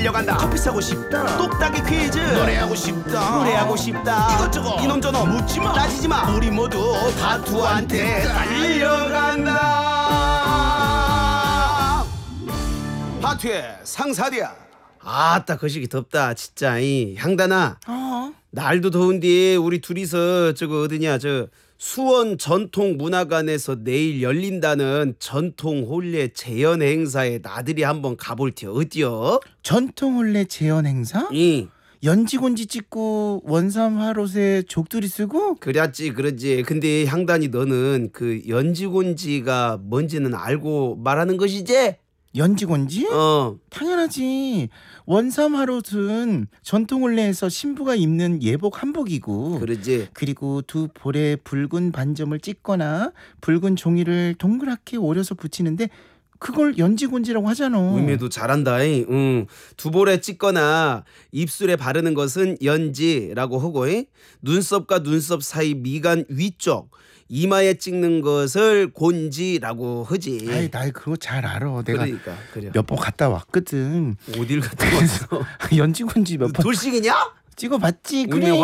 달려간다. 커피 사고 싶다. 똑딱이 퀴즈. 노래하고 싶다. 노래하고 싶다. 이것저것 이놈저놈 묻지마. 따지지마. 우리 모두 다투한테 달려간다. 파투의 상사디야. 아따 거시기 덥다 진짜. 이 향단아, 날도 더운데 우리 둘이서 저거 어디냐, 저 수원 전통문화관에서 내일 열린다는 전통 혼례 재연 행사에 나들이 한번 가볼티 어디요? 전통 혼례 재현 행사? 이 연지곤지 찍고 원삼 하롯에 족두리 쓰고? 그랬지 그러지. 근데 향단이 너는 그 연지곤지가 뭔지는 알고 말하는 것이지? 연지곤지? 어. 당연하지. 원삼 하롯은 전통 혼례에서 신부가 입는 예복 한복이고, 그러지. 그리고 두 볼에 붉은 반점을 찍거나 붉은 종이를 동그랗게 오려서 붙이는데 그걸 연지곤지라고 하잖아. 의미도 잘한다. 응. 두 볼에 찍거나 입술에 바르는 것은 연지라고 하고, 눈썹과 눈썹 사이 미간 위쪽 이마에 찍는 것을 곤지라고 하지. 아이, 나 그거 잘 알아. 내가 그러니까 그래. 몇 번 갔다 왔거든. 어딜 갔다 왔어? 연지곤지 몇 번 돌싱이냐? 찍어봤지. 의미 그래.